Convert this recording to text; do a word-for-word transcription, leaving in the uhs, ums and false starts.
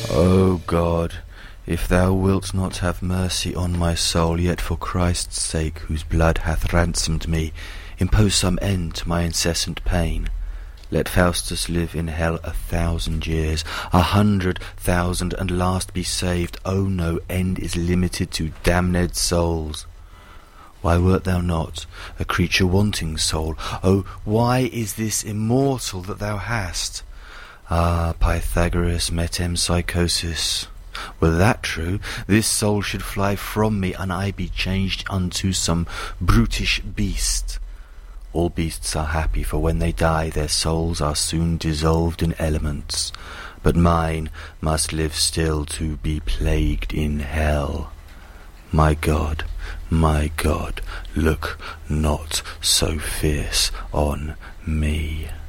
O God, if thou wilt not have mercy on my soul, yet for Christ's sake, whose blood hath ransomed me, impose some end to my incessant pain. Let Faustus live in hell a thousand years, a hundred thousand, and last be saved. O no end is limited to damned souls. Why wert thou not a creature wanting soul? O, why is this immortal that thou hast? Ah, Pythagoras, metempsychosis. Were that true, this soul should fly from me, and I be changed unto some brutish beast. All beasts are happy, for when they die their souls are soon dissolved in elements, but mine must live still to be plagued in hell. My God, my God, look not so fierce on me.